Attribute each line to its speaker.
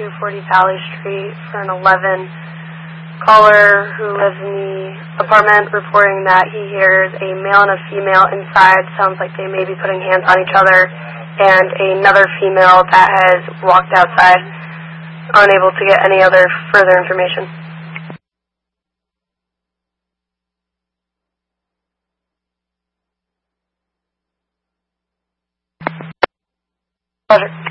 Speaker 1: 240 Valley Street for an 11 caller who lives in the apartment reporting that he hears a male and a female inside. Sounds like they may be putting hands on each other, and another female that has walked outside, unable to get any other further information. Pleasure.